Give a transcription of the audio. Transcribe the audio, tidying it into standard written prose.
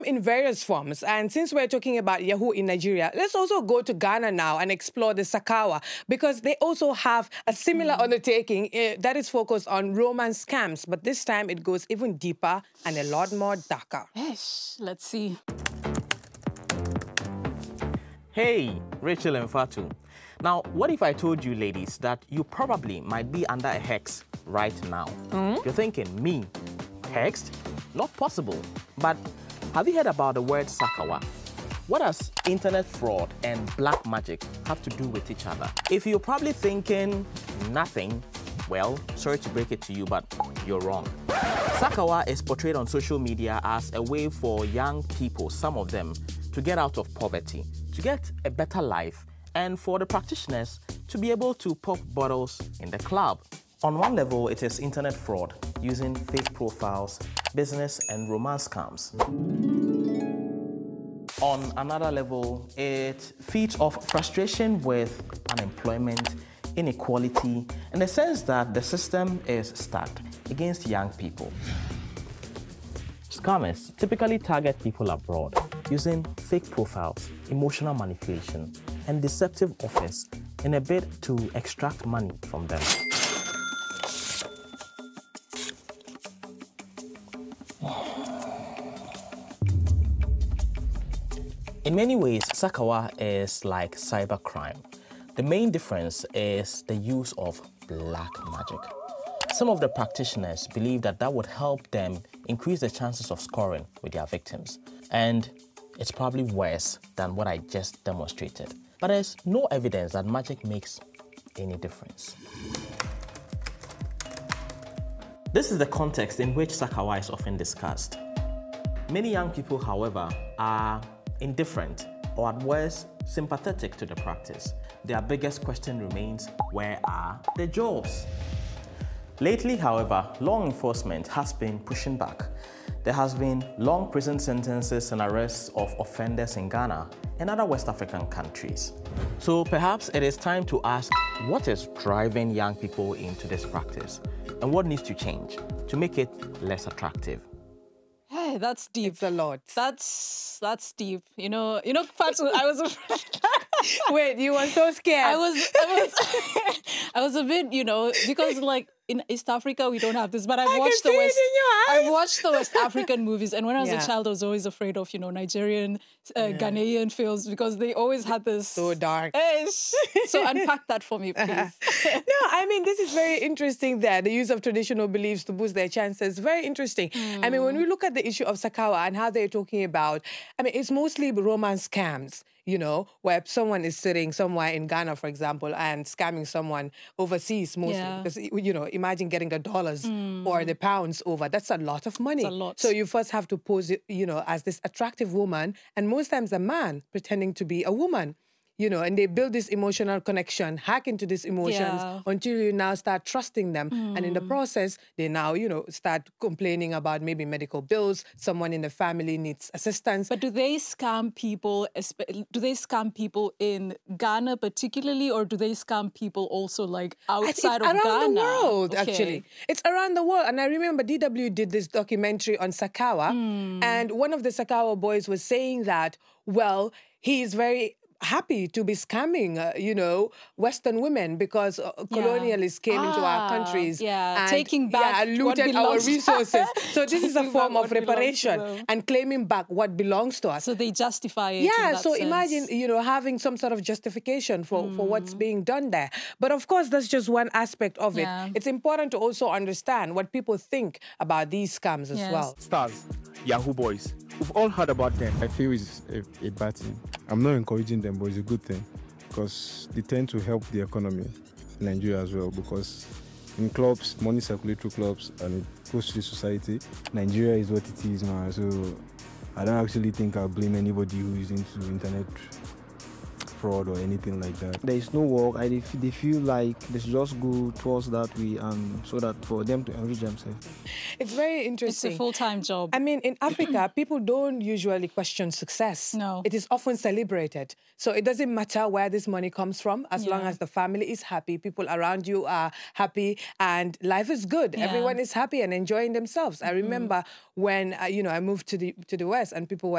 In various forms. And since we're talking about Yahoo in Nigeria, let's also go to Ghana now and explore the Sakawa, because they also have a similar undertaking that is focused on romance scams. But this time it goes even deeper and a lot more darker. Yes, let's see. Hey, Rachel and Fatu. Now, what if I told you, ladies, that you probably might be under a hex right now? You're thinking, me, hexed? Not possible. But have you heard about the word Sakawa? What does internet fraud and black magic have to do with each other? If you're probably thinking nothing, well, sorry to break it to you, but you're wrong. Sakawa is portrayed on social media as a way for young people, some of them, to get out of poverty, to get a better life, and for the practitioners to be able to pop bottles in the club. On one level, it is internet fraud using fake profiles, business and romance scams. On another level, it feeds off frustration with unemployment, inequality, and the sense that the system is stacked against young people. Scammers typically target people abroad using fake profiles, emotional manipulation, and deceptive offers in a bid to extract money from them. In many ways, Sakawa is like cybercrime. The main difference is the use of black magic. Some of the practitioners believe that that would help them increase the chances of scoring with their victims. And it's probably worse than what I just demonstrated. But there's no evidence that magic makes any difference. This is the context in which Sakawa is often discussed. Many young people, however, are indifferent or at worst sympathetic to the practice. Their biggest question remains, where are the jobs? Lately, however, law enforcement has been pushing back. There has been long prison sentences and arrests of offenders in Ghana and other West African countries. So perhaps it is time to ask, what is driving young people into this practice and what needs to change to make it less attractive? Hey, that's deep. It's a lot. That's deep. You know, Fatu, I was afraid. Wait, you were so scared. I was a bit, because like in East Africa we don't have this, but I've watched the West African movies, and when I was a child I was always afraid of, Nigerian, Ghanaian films, because they always had this so dark. So unpack that for me, please. No, I mean, this is very interesting there. The use of traditional beliefs to boost their chances. Very interesting. I mean, when we look at the issue of Sakawa and how they're talking about, I mean, it's mostly romance scams, where someone is sitting somewhere in Ghana, for example, and scamming someone overseas mostly. Yeah. Because, imagine getting the dollars or the pounds over. That's a lot of money. It's a lot. So you first have to pose it, as this attractive woman, and most times a man pretending to be a woman. And they build this emotional connection, hack into these emotions until you now start trusting them. And in the process, they now, start complaining about maybe medical bills, someone in the family needs assistance. But do they scam people? Do they scam people in Ghana particularly, or do they scam people also like outside of Ghana? It's around the world, actually. It's around the world. And I remember DW did this documentary on Sakawa. And one of the Sakawa boys was saying that, well, he is very happy to be scamming, Western women, because colonialists came into our countries and taking back looted our resources. So this is a form of reparation and claiming back what belongs to us. So they justify it. Yeah, so imagine, having some sort of justification for what's being done there. But of course, that's just one aspect of it. It's important to also understand what people think about these scams as well. Stars, Yahoo boys, we've all heard about them. I feel it's a bad thing. I'm not encouraging them, but it's a good thing because they tend to help the economy in Nigeria as well, because in clubs, money circulates through clubs and it goes to the society. Nigeria is what it is now, so I don't actually think I'll blame anybody who is into internet fraud or anything like that. There is no work. They feel like they should just go towards that way, and so that for them to enrich themselves. It's very interesting. It's a full-time job. I mean, in Africa, people don't usually question success. No. It is often celebrated. So it doesn't matter where this money comes from, as long as the family is happy, people around you are happy, and life is good. Everyone is happy and enjoying themselves. I remember when I moved to the West, and people were